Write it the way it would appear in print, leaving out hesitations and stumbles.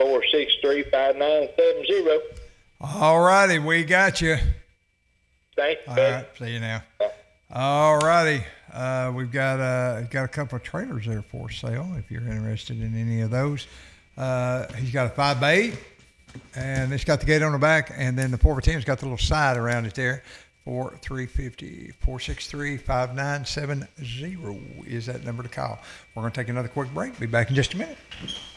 463-5970. All righty, we got you. Thanks, All right, see you now. All righty, we've got a couple of trailers there for sale if you're interested in any of those. He's got a 5x8, and it's got the gate on the back, and then the 4x10's got the little side around it there. 463-5970 is that number to call. We're going to take another quick break. Be back in just a minute.